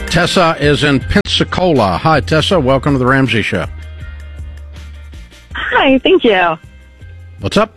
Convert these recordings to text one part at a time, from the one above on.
Tessa is in Pensacola. Hi, Tessa. Welcome to the Ramsey Show. Hi, thank you. What's up?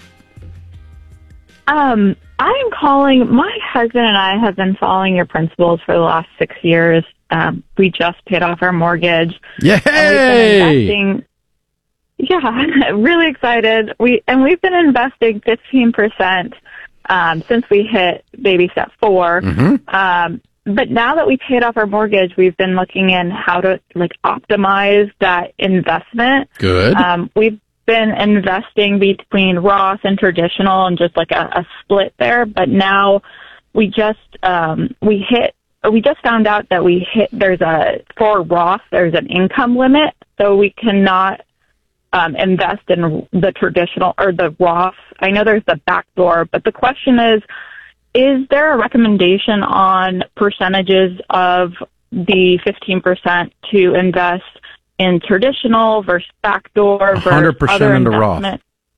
I'm calling. My husband and I have been following your principles for the last 6 years. We just paid off our mortgage. Yay! And we've been investing. Yeah, really excited. We've been investing 15% since we hit baby step 4. Mm-hmm. But now that we paid off our mortgage, we've been looking in how to optimize that investment. Good. We've been investing between Roth and traditional and just a split there. But now we just found out that for Roth, there's an income limit. So we cannot invest in the traditional or the Roth. I know there's the backdoor, but the question is there a recommendation on percentages of the 15% to invest in traditional versus backdoor versus 100% into Roth.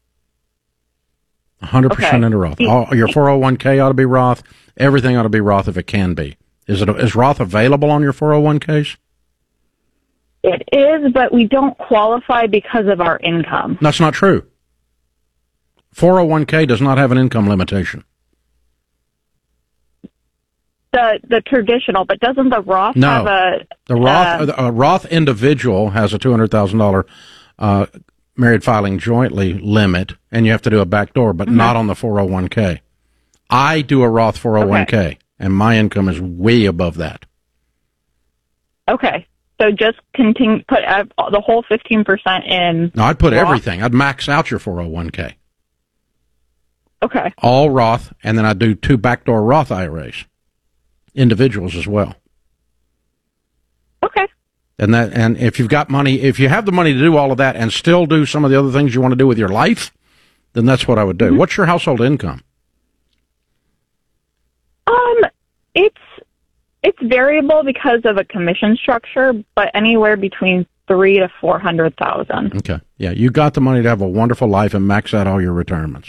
100% into Roth. Your 401k ought to be Roth. Everything ought to be Roth if it can be. Is Roth available on your 401ks? It is, but we don't qualify because of our income. That's not true. 401k does not have an income limitation. The traditional, but doesn't the Roth have a... The Roth individual has a $200,000 married filing jointly limit, and you have to do a backdoor, but not on the 401k. I do a Roth 401k, and my income is way above that. Okay. So just put the whole 15% in. No, I'd put Roth? everything. I'd max out your 401k. Okay. All Roth, and then I'd do 2 backdoor Roth IRAs. Individuals as well. Okay. And if you've got money, if you have the money to do all of that and still do some of the other things you want to do with your life, then that's what I would do. Mm-hmm. What's your household income? It's variable because of a commission structure, but anywhere between $300,000 to $400,000. Okay. Yeah, you got the money to have a wonderful life and max out all your retirements.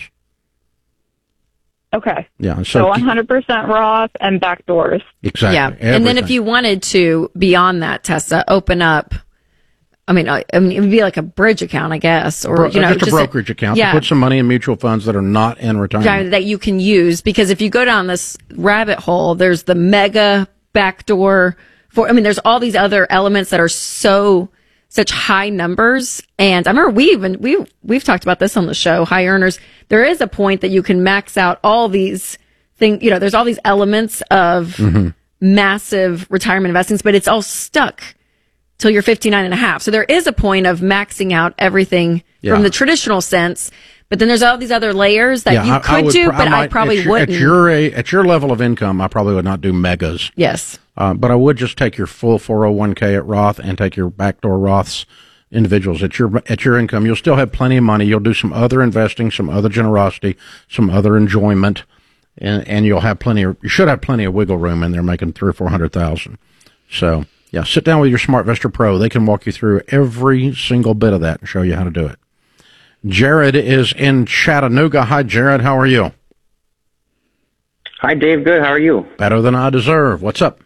Okay. Yeah. So 100% Roth and backdoors. Exactly. Yeah. Everything. And then if you wanted to, beyond that, Tessa, open up, it would be like a bridge account, I guess, or just a brokerage account. Yeah. To put some money in mutual funds that are not in retirement. That you can use, because if you go down this rabbit hole, there's the mega backdoor there's all these other elements that are such high numbers. And I remember we've talked about this on the show, high earners. There is a point that you can max out all these things. There's all these elements of massive retirement investments, but it's all stuck till you're 59 and a half. So there is a point of maxing out everything from the traditional sense. But then there's all these other layers that you could do, but I probably wouldn't. At your level of income, I probably would not do megas. Yes. But I would just take your full 401k at Roth and take your backdoor Roths individuals at your income. You'll still have plenty of money. You'll do some other investing, some other generosity, some other enjoyment, and you should have plenty of wiggle room in there, making $300,000 or $400,000. So yeah, sit down with your SmartVestor Pro. They can walk you through every single bit of that and show you how to do it. Jared is in Chattanooga. Hi, Jared. How are you? Hi, Dave. Good. How are you? Better than I deserve. What's up?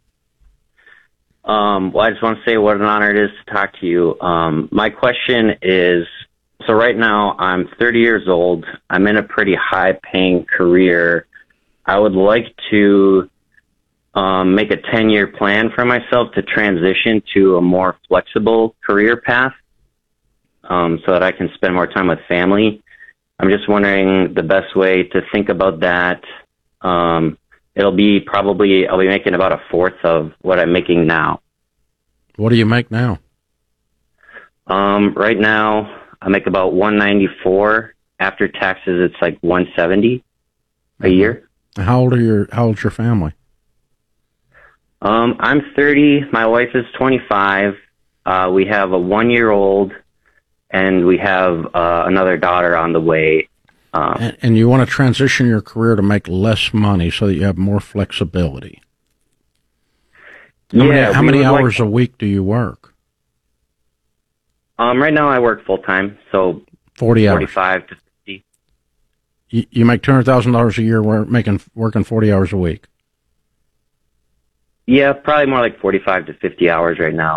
Well, I just want to say what an honor it is to talk to you. My question is, so right now I'm 30 years old. I'm in a pretty high-paying career. I would like to make a 10-year plan for myself to transition to a more flexible career path. So that I can spend more time with family. I'm just wondering the best way to think about that. I'll be making about a fourth of what I'm making now. What do you make now? Right now I make about $194. After taxes, it's like $170 a year. How old's your family? I'm 30. My wife is 25. We have a 1-year-old. And we have another daughter on the way. And you want to transition your career to make less money so that you have more flexibility. How many hours a week do you work? Right now I work full time, so 40 hours. 45 to 50. You make $200,000 a year working 40 hours a week. Yeah, probably more like 45 to 50 hours right now.